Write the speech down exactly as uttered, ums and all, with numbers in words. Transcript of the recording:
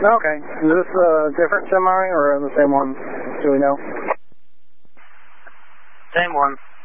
Okay. Is this a different semi or the same one? Do we know? Same one.